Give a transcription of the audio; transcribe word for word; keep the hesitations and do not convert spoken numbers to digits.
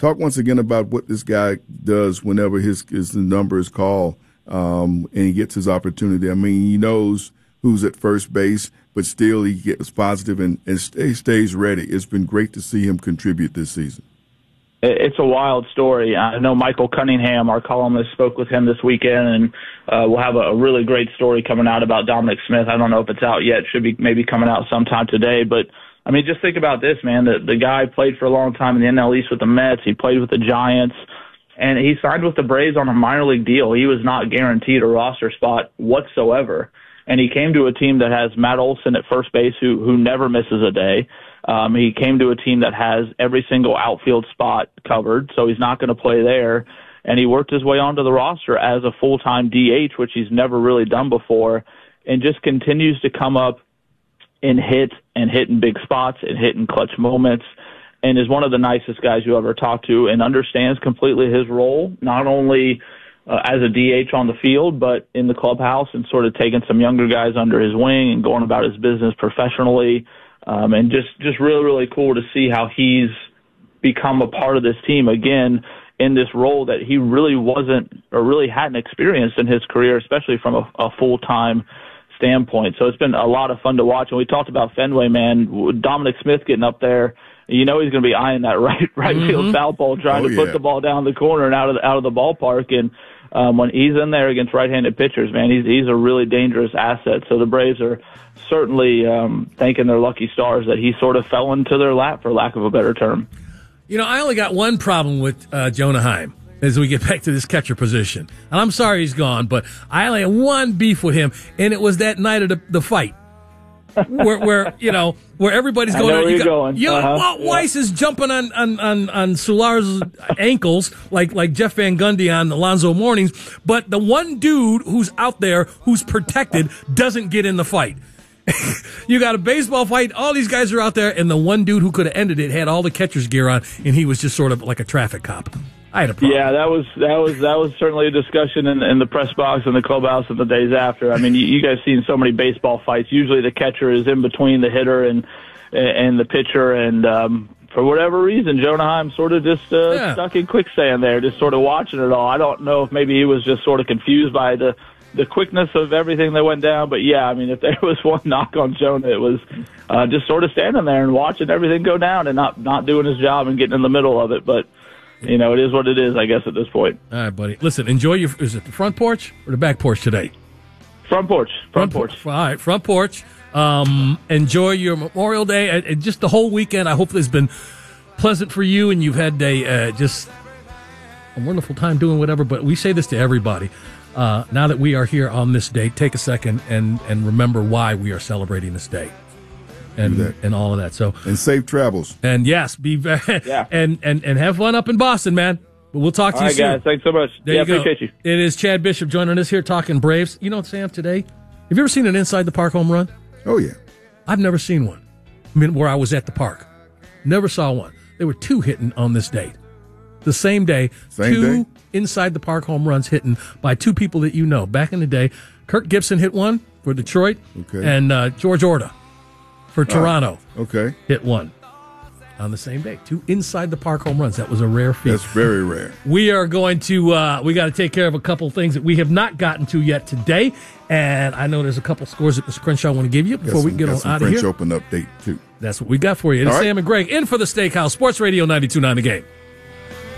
talk once again about what this guy does whenever his, his number is called um, and he gets his opportunity. I mean, he knows who's at first base, but still he gets positive and, and stay, stays ready. It's been great to see him contribute this season. It's a wild story. I know Michael Cunningham, our columnist, spoke with him this weekend, and uh, we'll have a, a really great story coming out about Dominic Smith. I don't know if it's out yet. It should be maybe coming out sometime today. But, I mean, just think about this, man. The, the guy played for a long time in the N L East with the Mets. He played with the Giants, and he signed with the Braves on a minor league deal. He was not guaranteed a roster spot whatsoever. And he came to a team that has Matt Olson at first base, who who never misses a day. Um, he came to a team that has every single outfield spot covered, so he's not going to play there. And he worked his way onto the roster as a full-time D H, which he's never really done before, and just continues to come up and hit and hit in big spots and hit in clutch moments, and is one of the nicest guys you ever talk to and understands completely his role, not only Uh, as a D H on the field, but in the clubhouse, and sort of taking some younger guys under his wing and going about his business professionally. Um, and just, just really, really cool to see how he's become a part of this team again in this role that he really wasn't or really hadn't experienced in his career, especially from a, a full-time standpoint. So it's been a lot of fun to watch. And we talked about Fenway, man, Dominic Smith getting up there. You know he's going to be eyeing that right right mm-hmm. field foul ball, trying oh, to yeah. put the ball down the corner and out of the, out of the ballpark. And um, when he's in there against right-handed pitchers, man, he's he's a really dangerous asset. So the Braves are certainly um, thanking their lucky stars that he sort of fell into their lap, for lack of a better term. You know, I only got one problem with uh, Jonah Heim as we get back to this catcher position. And I'm sorry he's gone, but I only had one beef with him, and it was that night of the, the fight. where, where you know, where everybody's going. I know where you you're got, going. You know, uh-huh. Walt yeah. Weiss is jumping on on on, on Solar's ankles like like Jeff Van Gundy on Alonzo Mourning's, but the one dude who's out there who's protected doesn't get in the fight. You got a baseball fight, all these guys are out there, and the one dude who could have ended it had all the catcher's gear on, and he was just sort of like a traffic cop. I had a problem. Yeah, that was that was that was certainly a discussion in, in the press box and the clubhouse in the days after. I mean, you, you guys seen so many baseball fights. Usually, the catcher is in between the hitter and and the pitcher, and um, for whatever reason, Jonah Heim sort of just uh, yeah. stuck in quicksand there, just sort of watching it all. I don't know if maybe he was just sort of confused by the the quickness of everything that went down, but yeah, I mean, if there was one knock on Jonah, it was uh, just sort of standing there and watching everything go down and not not doing his job and getting in the middle of it, but. You know, it is what it is, I guess, at this point. All right, buddy. Listen, enjoy your, is it the front porch or the back porch today? Front porch. Front, front porch. porch. All right, front porch. Um, enjoy your Memorial Day and, and just the whole weekend. I hope it's been pleasant for you and you've had a, uh, just a wonderful time doing whatever. But we say this to everybody. Uh, now that we are here on this day, take a second and, and remember why we are celebrating this day. And and all of that. So and safe travels. And yes, be very, yeah. and, and and have fun up in Boston, man. But we'll talk to all you right, soon. guys. Thanks so much. There yeah, you go. Appreciate you. It is Chad Bishop joining us here talking Braves. You know what, Sam, today? Have you ever seen an inside the park home run? Oh yeah. I've never seen one. I mean, where I was at the park. Never saw one. There were two hitting on this date. The same day. Same two day? inside the park home runs hitting by two people that you know. Back in the day, Kirk Gibson hit one for Detroit. Okay. And uh, George Orta for Toronto. Oh, okay. Hit one on the same day. Two inside the park home runs. That was a rare feat. That's very rare. We are going to, uh, we got to take care of a couple things that we have not gotten to yet today. And I know there's a couple scores that Mister Crenshaw want to give you before some, we get on out of here. French Open update, too. That's what we got for you. It's right. Sam and Greg in for the Steakhouse, Sports Radio ninety-two point nine The Game.